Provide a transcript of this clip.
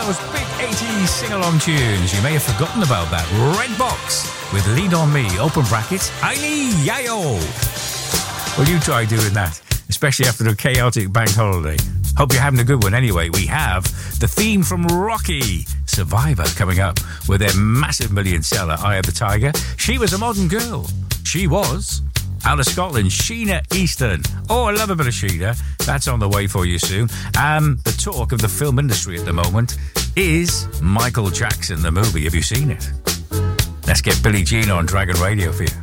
those big 80s sing-along tunes. You may have forgotten about that. Red Box with Lean On Me, open brackets, Aini Yayo. Well, you try doing that, especially after a chaotic bank holiday. Hope you're having a good one anyway. We have the theme from Rocky, Survivor, coming up with their massive million seller, Eye of the Tiger. She was a modern girl. She was. Out of Scotland, Sheena Easton. Oh, I love a bit of Sheena. That's on the way for you soon. The talk of the film industry at the moment is Michael Jackson, the movie. Have you seen it? Let's get Billie Jean on Dragon Radio for you.